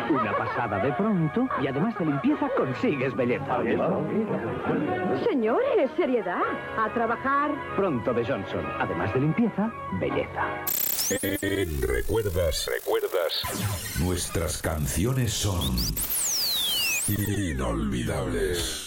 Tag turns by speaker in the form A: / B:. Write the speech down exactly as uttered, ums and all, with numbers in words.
A: Una pasada de pronto y además de limpieza consigues belleza.
B: Señores, seriedad. A trabajar.
A: Pronto de Johnson. Además de limpieza, belleza.
C: En ¿Recuerdas? ¿Recuerdas? Nuestras canciones son inolvidables.